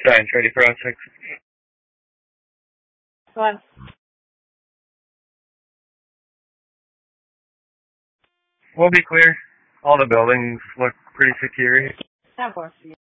Science ready for 06. Go on. We'll be clear. All the buildings look pretty secure. That works for you.